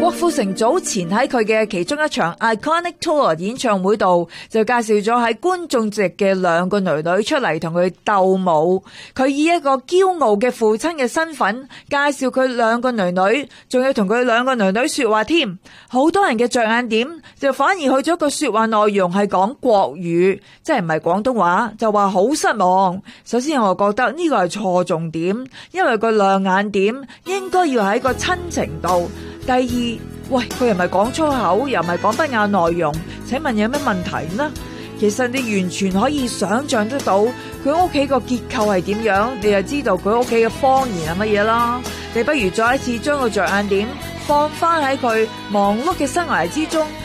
郭富城早前喺佢嘅其中一場 Iconic Tour 演唱會度就介紹咗喺觀眾席嘅兩個女女出嚟同佢鬥舞，佢以一個驕傲嘅父親嘅身份介紹佢兩個女女，仲要同佢兩個女女說話添。好多人嘅着眼點就反而去咗個說話內容係講國語，即係唔係廣東話，就話好失望。首先我覺得呢個係錯重點，因為個亮眼點應該要喺個親情度。第二，喂，佢又唔係講粗口，又唔係講不雅內容，請問有咩問題呢？其實你完全可以想象得到佢屋企個結構係點樣，你就知道佢屋企嘅方言係乜嘢啦。你不如再一次將個着眼點放翻喺佢忙碌嘅生涯之中，